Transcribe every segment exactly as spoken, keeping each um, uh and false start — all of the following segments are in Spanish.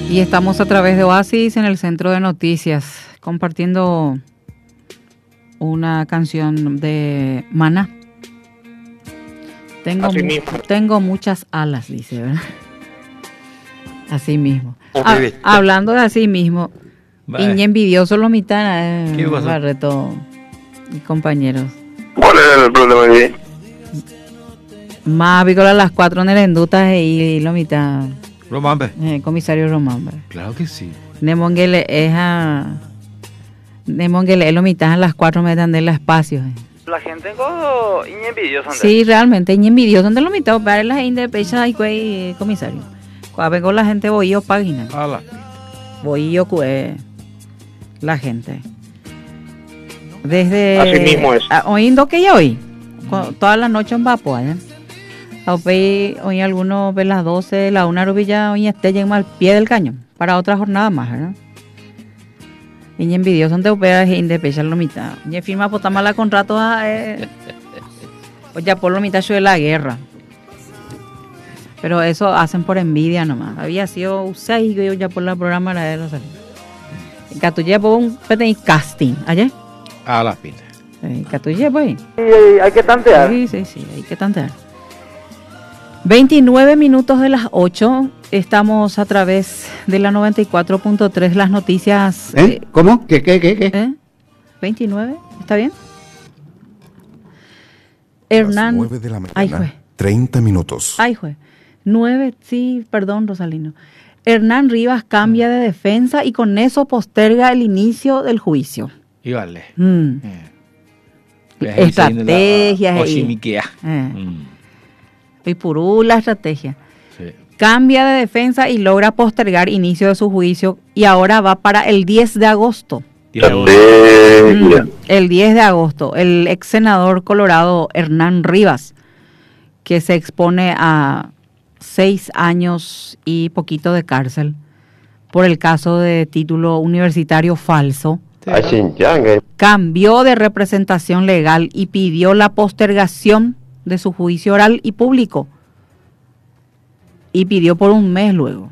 Y estamos a través de Oasis en el Centro de Noticias, compartiendo una canción de Maná. Tengo, mu- tengo muchas alas, dice, ¿verdad? Así mismo. Ha, hablando de así mismo, y envidioso lo mitad, eh, Barreto y compañeros. ¿Cuál es el problema ahí? Más picola a las cuatro en el endutas y lo mitad. Romambe. Eh, comisario Romambe. Claro que sí. Nemongele es a. Nemongele es lo mitad a las cuatro metan de la espacio. Eh. La gente go envidiosa. Sí, realmente envidioso de lo mitad para las independencias y cuey comisario. Cuando vengo la gente voy yo página. Ala. Voy yo cue la gente. Desde así mismo es. Oindo que ya hoy. Toda la noche en Vapo, ¿eh? Hoy, hoy algunos ve las doce, la una rubilla, hoy esté llegando al pie del cañón para otra jornada más, ¿verdad? Y envidioso de operas y de pechar lo mitad. Y firma por mala contrato a eh, o ya por lo mitad de la guerra. Pero eso hacen por envidia nomás. Había sido seis yo ya por la programa de los Catuye por un pequeño casting, ¿ayer? A las pintas. Sí, Catuye pues. Sí, hay que tantear. Sí, sí, sí, hay que tantear. veintinueve minutos de las ocho, estamos a través de la noventa y cuatro punto tres, las noticias. ¿Eh? Eh, ¿Cómo? ¿Qué, qué, qué, qué? ¿Eh? ¿veintinueve? ¿Está bien? Hernán. nueve de la mañana, Ay, jue. treinta minutos. Ay, jue. nueve, sí, perdón, Rosalino. Hernán Rivas cambia de defensa y con eso posterga el inicio del juicio. Y vale. Mm. Eh. Estrategias. Y, eh. mm. y purú la estrategia. Sí. Cambia de defensa y logra postergar inicio de su juicio y ahora va para el diez de agosto. Mm, el diez de agosto, el ex senador colorado Hernán Rivas, que se expone a seis años y poquito de cárcel por el caso de título universitario falso, cambió de representación legal y pidió la postergación de su juicio oral y público y pidió por un mes luego.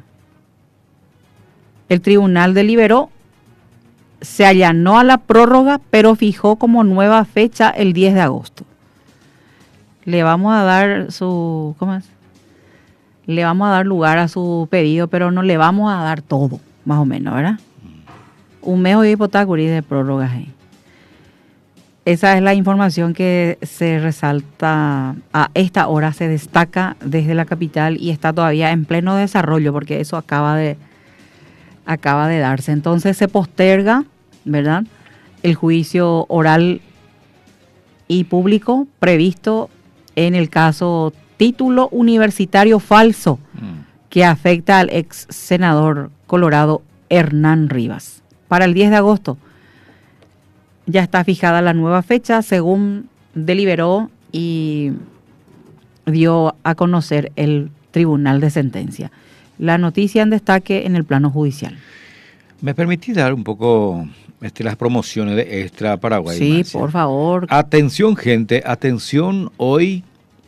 El tribunal deliberó, se allanó a la prórroga, pero fijó como nueva fecha el diez de agosto. Le vamos a dar su, ¿cómo es? Le vamos a dar lugar a su pedido, pero no le vamos a dar todo, más o menos, ¿verdad? Un mes hoy hipotacurí de prórrogas ahí. Esa es la información que se resalta a esta hora, se destaca desde la capital y está todavía en pleno desarrollo porque eso acaba de, acaba de darse. Entonces se posterga, ¿verdad?, el juicio oral y público previsto en el caso título universitario falso que afecta al ex senador colorado Hernán Rivas. Para el diez de agosto ya está fijada la nueva fecha según deliberó y dio a conocer el tribunal de sentencia. La noticia en destaque en el plano judicial. ¿Me permitís dar un poco este, las promociones de Extra Paraguay? Sí, Marcia? por favor. Atención, gente, atención, hoy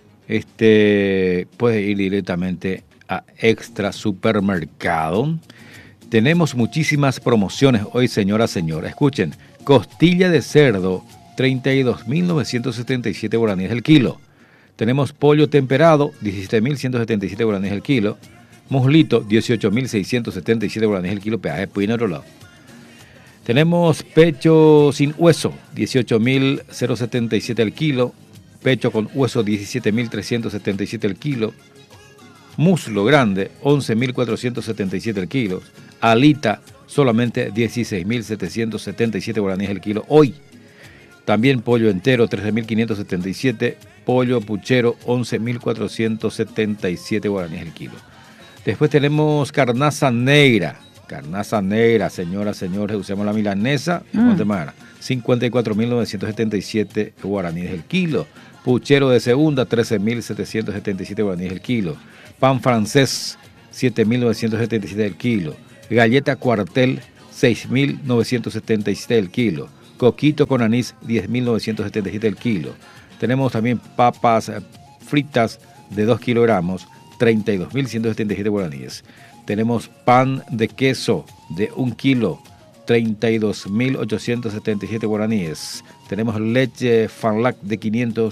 este, puede ir directamente a Extra Supermercado. Tenemos muchísimas promociones hoy, señora, señora. Escuchen, costilla de cerdo, treinta y dos mil novecientos setenta y siete guaraníes el kilo. Tenemos pollo temperado, diecisiete mil ciento setenta y siete guaraníes el kilo. Muslito, dieciocho mil seiscientos setenta y siete guaraníes el kilo, peaje pues en otro lado. Tenemos pecho sin hueso, dieciocho mil setenta y siete el kilo. Pecho con hueso, diecisiete mil trescientos setenta y siete el kilo. Muslo grande, once mil cuatrocientos setenta y siete el kilo. Alita, solamente dieciséis mil setecientos setenta y siete guaraníes el kilo hoy. También pollo entero, trece mil quinientos setenta y siete. Pollo puchero, once mil cuatrocientos setenta y siete guaraníes el kilo. Después tenemos carnaza negra. Carnaza negra, señoras, señores, usamos la milanesa. Mm. cincuenta y cuatro mil novecientos setenta y siete guaraníes el kilo. Puchero de segunda, trece mil setecientos setenta y siete guaraníes el kilo. Pan francés, siete mil novecientos setenta y siete el kilo. Galleta cuartel, seis mil novecientos setenta y siete el kilo. Coquito con anís, diez mil novecientos setenta y siete el kilo. Tenemos también papas fritas de dos kilogramos, treinta y dos mil ciento setenta y siete guaraníes. Tenemos pan de queso de un kilo, treinta y dos mil ochocientos setenta y siete guaraníes. Tenemos leche Fanlac de quinientos